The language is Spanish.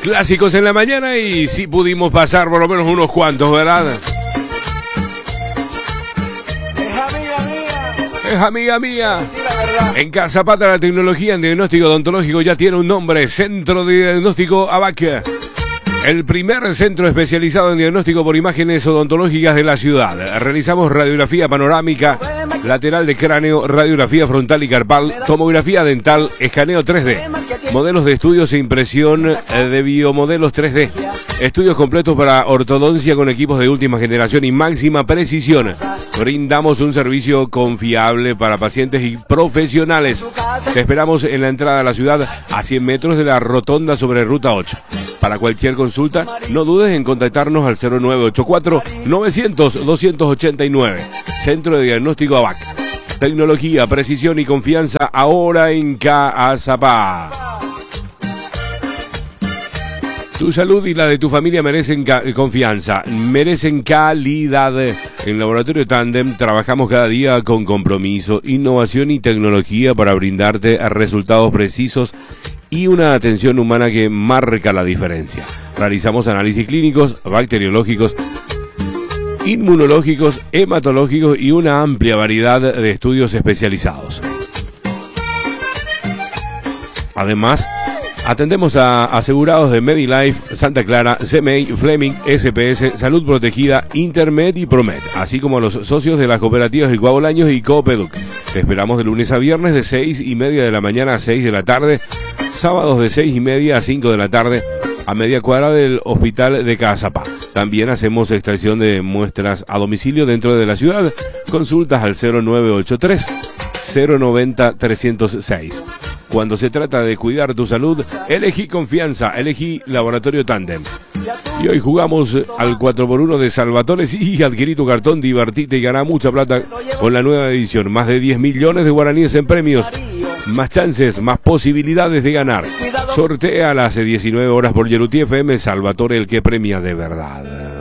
Clásicos en la mañana y sí pudimos pasar por lo menos unos cuantos, ¿verdad? Es amiga mía. En Casapata la tecnología en diagnóstico odontológico ya tiene un nombre: Centro de Diagnóstico ABAC. El primer centro especializado en diagnóstico por imágenes odontológicas de la ciudad. Realizamos radiografía panorámica, lateral de cráneo, radiografía frontal y carpal, tomografía dental, escaneo 3D, modelos de estudios e impresión de biomodelos 3D, estudios completos para ortodoncia con equipos de última generación y máxima precisión. Brindamos un servicio confiable para pacientes y profesionales. Te esperamos en la entrada a la ciudad a 100 metros de la rotonda sobre Ruta 8. Para cualquier consulta, no dudes en contactarnos al 0984-900-289. Centro de Diagnóstico ABAC. Tecnología, precisión y confianza ahora en Casapá. Tu salud y la de tu familia merecen confianza, merecen calidad. En Laboratorio Tandem trabajamos cada día con compromiso, innovación y tecnología para brindarte resultados precisos y una atención humana que marca la diferencia. Realizamos análisis clínicos, bacteriológicos, inmunológicos, hematológicos y una amplia variedad de estudios especializados. Además, atendemos a asegurados de Medilife, Santa Clara, CMEI, Fleming, SPS, Salud Protegida, Intermed y Promed, así como a los socios de las cooperativas El Guabolaños y Coopeduc. Te esperamos de lunes a viernes de 6:30 de la mañana a 6 de la tarde, sábados de 6:30 a 5 de la tarde, a media cuadra del Hospital de Casapá. También hacemos extracción de muestras a domicilio dentro de la ciudad. Consultas al 0983 090 306. Cuando se trata de cuidar tu salud, elegí confianza, elegí Laboratorio Tandem. Y hoy jugamos al 4x1 de Salvatore. Sí, adquirí tu cartón, divertite y ganá mucha plata con la nueva edición. Más de 10 millones de guaraníes en premios. Más chances, más posibilidades de ganar. Sortea a las 19 horas por Yeruti FM. Salvatore, el que premia de verdad.